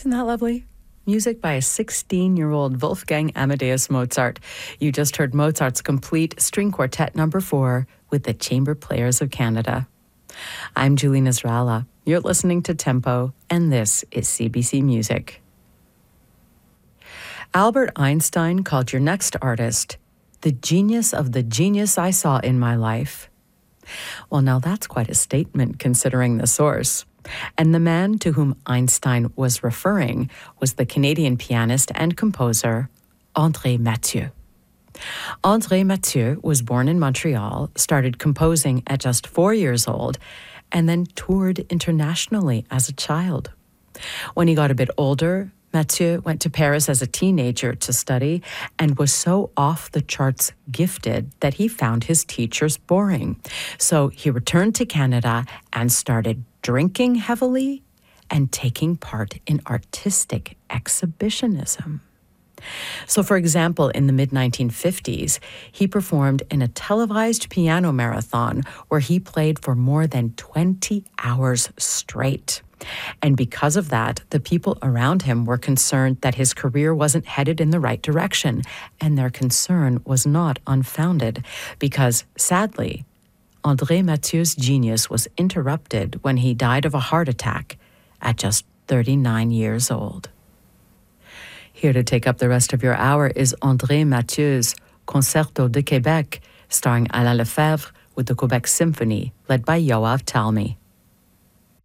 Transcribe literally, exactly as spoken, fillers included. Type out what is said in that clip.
Isn't that lovely? Music by a sixteen-year-old Wolfgang Amadeus Mozart. You just heard Mozart's complete string quartet number four with the Chamber Players of Canada. I'm Julie Nasrallah. You're listening to Tempo, and this is C B C Music. Albert Einstein called your next artist the genius of the genius I saw in my life. Well, now that's quite a statement considering the source. And the man to whom Einstein was referring was the Canadian pianist and composer André Mathieu. André Mathieu was born in Montreal, started composing at just four years old, and then toured internationally as a child. When he got a bit older, Mathieu went to Paris as a teenager to study and was so off the charts gifted that he found his teachers boring. So he returned to Canada and started drinking heavily and taking part in artistic exhibitionism. So, for example, in the mid nineteen fifties, he performed in a televised piano marathon where he played for more than twenty hours straight. And because of that, the people around him were concerned that his career wasn't headed in the right direction, and their concern was not unfounded, because, sadly, André Mathieu's genius was interrupted when he died of a heart attack at just thirty-nine years old. Here to take up the rest of your hour is André Mathieu's Concerto de Québec, starring Alain Lefebvre with the Quebec Symphony, led by Yoav Talmy.